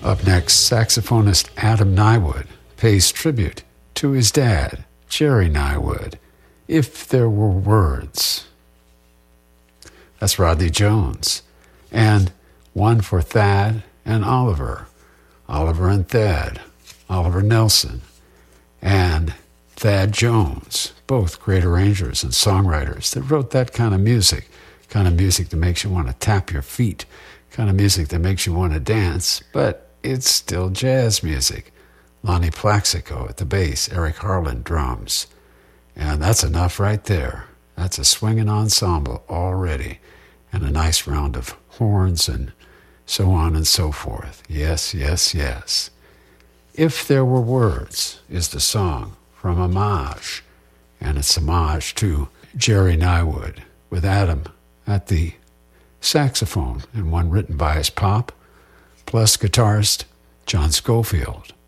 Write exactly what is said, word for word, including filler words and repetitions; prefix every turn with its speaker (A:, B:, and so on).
A: Up next, saxophonist Adam Nywood pays tribute to his dad, Jerry Nywood, If There Were Words. That's Rodney Jones. And one for Thad and Oliver, Oliver and Thad, Oliver Nelson, and Thad Jones, both great arrangers and songwriters that wrote that kind of music, kind of music that makes you want to tap your feet, kind of music that makes you want to dance, but it's still jazz music. Lonnie Plaxico at the bass, Eric Harlan drums. And that's enough right there. That's a swinging ensemble already. And a nice round of horns and so on and so forth. Yes, yes, yes. If There Were Words is the song from Homage. And it's homage to Jerry Nywood with Adam at the saxophone and one written by his pop, plus guitarist John Scofield.